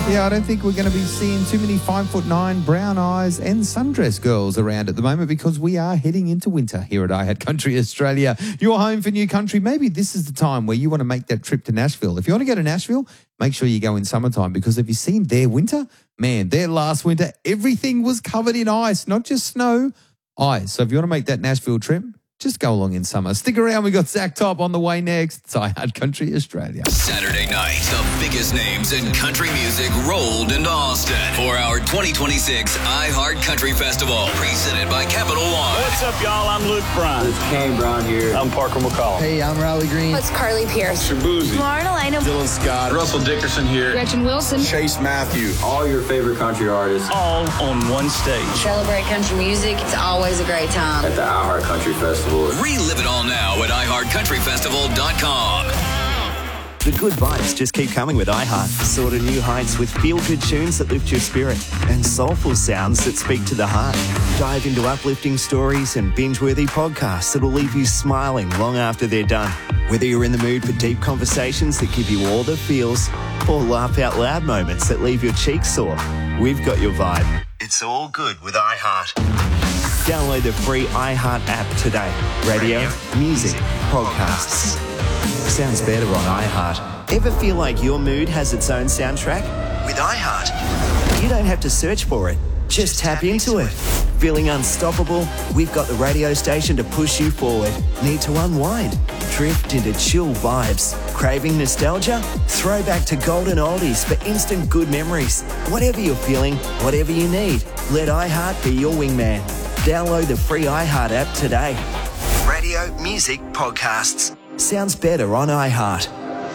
Yeah, I don't think we're going to be seeing too many 5'9", brown eyes and sundress girls around at the moment because we are heading into winter here at iHeart Country Australia. Your home for new country. Maybe this is the time where you want to make that trip to Nashville. If you want to go to Nashville, make sure you go in summertime because have you seen their winter? Man, their last winter, everything was covered in ice, not just snow, ice. So if you want to make that Nashville trip, just go along in summer. Stick around. We got Zach Top on the way next. It's iHeart Country Australia. Saturday night, the biggest names in country music rolled into Austin for our 2026 iHeart Country Festival, presented by Capital One. What's up, y'all? I'm Luke Bryan. It's Kane Brown here. I'm Parker McCall. Hey, I'm Riley Green. It's Carly Pierce. Shabuzi. Lauren Elena. Dylan Scott. Russell Dickerson here. Gretchen Wilson. Chase Matthew. All your favorite country artists All on one stage. Celebrate country music. It's always a great time. at the iHeart Country Festival. Relive it all now at iHeartCountryFestival.com. The good vibes just keep coming with iHeart. Soar to new heights with feel-good tunes that lift your spirit and soulful sounds that speak to the heart. Dive into uplifting stories and binge-worthy podcasts that'll leave you smiling long after they're done. Whether you're in the mood for deep conversations that give you all the feels or laugh out loud moments that leave your cheeks sore, we've got your vibe. It's all good with iHeart. Download the free iHeart app today. Radio, music, podcasts. Sounds better on iHeart. Ever feel like your mood has its own soundtrack? With iHeart, you don't have to search for it. Just tap into it. Feeling unstoppable? We've got the radio station to push you forward. Need to unwind? Drift into chill vibes. Craving nostalgia? Throw back to golden oldies for instant good memories. Whatever you're feeling, whatever you need, let iHeart be your wingman. Download the free iHeart app today. Radio, music, podcasts. Sounds better on iHeart.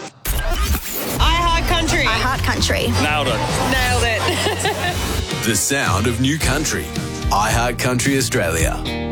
iHeart Country. iHeart Country. Nailed it. Nailed it. The sound of new country. iHeart Country Australia.